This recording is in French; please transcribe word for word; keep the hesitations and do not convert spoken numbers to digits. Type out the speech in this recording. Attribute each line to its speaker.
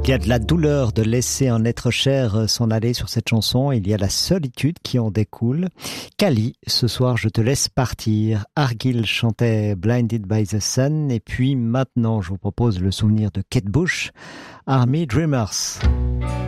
Speaker 1: Il y a de la douleur de laisser un être cher s'en aller sur cette chanson. Il y a la solitude qui en découle. Kali, ce soir, je te laisse partir. Argyll chantait Blinded by the Sun. Et puis maintenant, je vous propose le souvenir de Kate Bush, Army Dreamers.